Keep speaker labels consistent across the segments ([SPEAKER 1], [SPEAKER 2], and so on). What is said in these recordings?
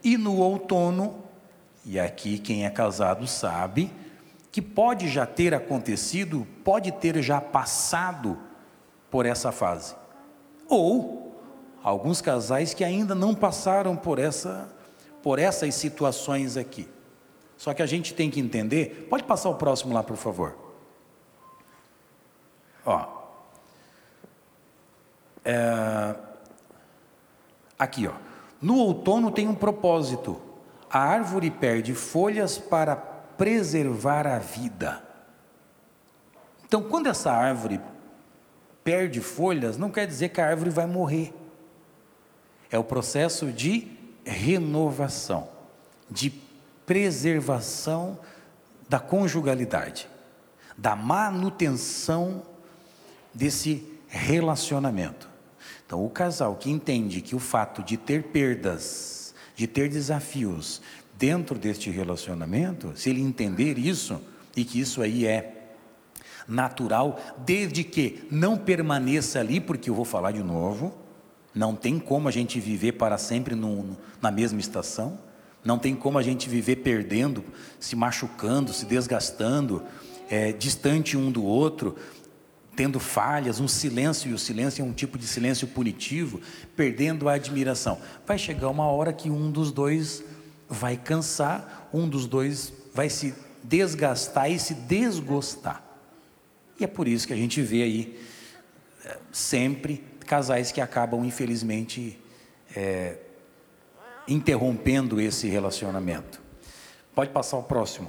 [SPEAKER 1] E no outono, e aqui quem é casado sabe, que pode já ter acontecido, pode ter já passado por essa fase. Ou alguns casais que ainda não passaram por essas situações aqui. Só que a gente tem que entender, pode passar o próximo lá, por favor. Aqui, no outono tem um propósito. A árvore perde folhas para preservar a vida. Então, quando essa árvore perde folhas, não quer dizer que a árvore vai morrer. É o processo de renovação, de preservação da conjugalidade, da manutenção desse relacionamento. Então, o casal que entende que o fato de ter perdas, de ter desafios dentro deste relacionamento, se ele entender isso, e que isso aí é natural, desde que não permaneça ali, porque eu vou falar de novo, não tem como a gente viver para sempre na mesma estação, não tem como a gente viver perdendo, se machucando, se desgastando, distante um do outro, tendo falhas, um silêncio, e o silêncio é um tipo de silêncio punitivo, perdendo a admiração. Vai chegar uma hora que um dos dois vai cansar, um dos dois vai se desgastar e se desgostar. E é por isso que a gente vê aí sempre casais que acabam, infelizmente, interrompendo esse relacionamento. Pode passar o próximo.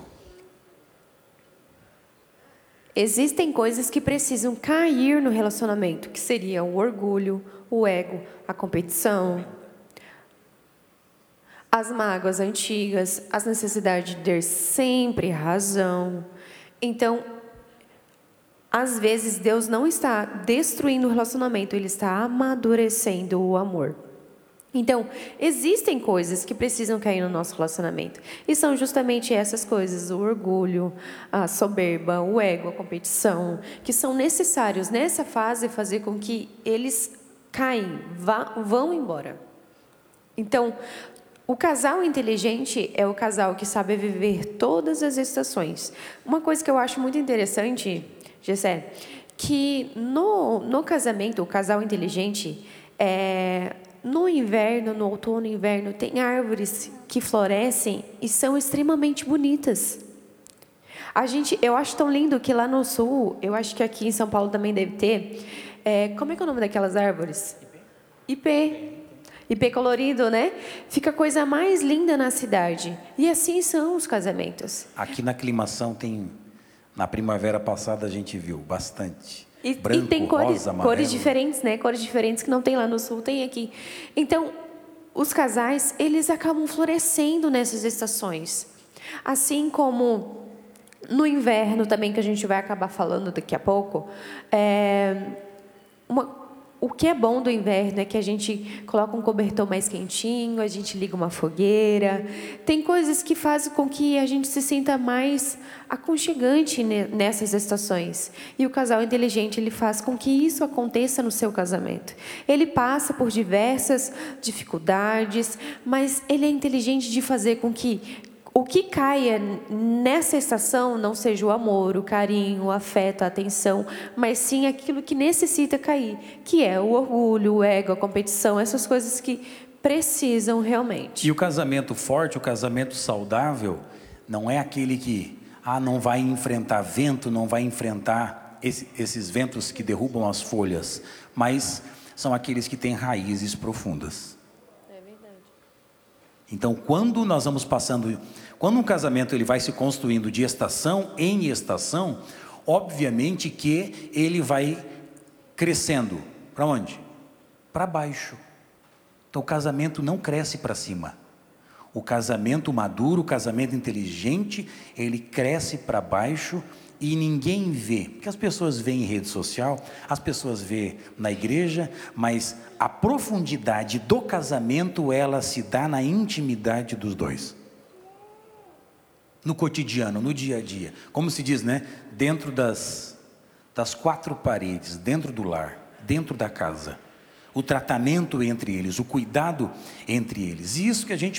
[SPEAKER 2] Existem coisas que precisam cair no relacionamento, que seriam o orgulho, o ego, a competição, as mágoas antigas, as necessidades de ter sempre razão. Então, às vezes, Deus não está destruindo o relacionamento, Ele está amadurecendo o amor. Então, existem coisas que precisam cair no nosso relacionamento. E são justamente essas coisas, o orgulho, a soberba, o ego, a competição, que são necessários nessa fase fazer com que eles caem, vão embora. Então, o casal inteligente é o casal que sabe viver todas as estações. Uma coisa que eu acho muito interessante, Gessé, que no casamento, o casal inteligente, no inverno, no outono e inverno, tem árvores que florescem e são extremamente bonitas. Eu acho tão lindo que lá no sul, eu acho que aqui em São Paulo também deve ter, como é que é o nome daquelas árvores? Ipê colorido, né? Fica a coisa mais linda na cidade. E assim são os casamentos.
[SPEAKER 1] Aqui na aclimação tem, na primavera passada a gente viu bastante.
[SPEAKER 2] Branco, e tem cores diferentes, né? Cores diferentes que não tem lá no sul, tem aqui. Então, os casais, eles acabam florescendo nessas estações. Assim como no inverno também, que a gente vai acabar falando daqui a pouco, o que é bom do inverno é que a gente coloca um cobertor mais quentinho, a gente liga uma fogueira. Tem coisas que fazem com que a gente se sinta mais aconchegante nessas estações. E o casal inteligente, ele faz com que isso aconteça no seu casamento. Ele passa por diversas dificuldades, mas ele é inteligente de fazer com que o que caia nessa estação não seja o amor, o carinho, o afeto, a atenção, mas sim aquilo que necessita cair, que é o orgulho, o ego, a competição, essas coisas que precisam realmente.
[SPEAKER 1] E o casamento forte, o casamento saudável, não é aquele que não vai enfrentar vento, não vai enfrentar esses ventos que derrubam as folhas, mas são aqueles que têm raízes profundas. Então, quando nós vamos passando, quando um casamento ele vai se construindo de estação em estação, obviamente que ele vai crescendo. Para onde? Para baixo. Então, o casamento não cresce para cima. O casamento maduro, o casamento inteligente, ele cresce para baixo e ninguém vê. Porque as pessoas veem em rede social, as pessoas veem na igreja, mas a profundidade do casamento, ela se dá na intimidade dos dois. No cotidiano, no dia a dia. Como se diz, né? Dentro das quatro paredes, dentro do lar, dentro da casa. O tratamento entre eles, o cuidado entre eles. E isso que a gente